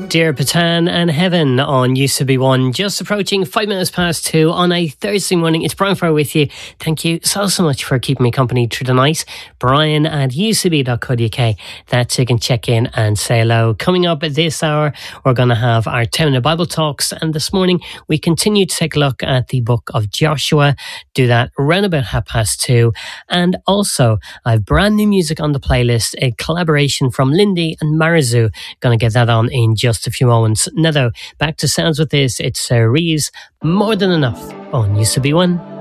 Dear Patan and Heaven on UCB1, just approaching 5 minutes past 2 on a Thursday morning. It's Brian Farr with you. Thank you so much for keeping me company through the night. Brian at ucb.co.uk. That's you can check in and say hello. Coming up at this hour, we're going to have our Town of Bible Talks, and this morning we continue to take a look at the book of Joshua. Do that around about 2:30. And also, I have brand new music on the playlist, a collaboration from Lindy and Marizu. Going to get that on in just a few moments. Now though, back to sounds with this. It's Reeves, More Than Enough on UCB1.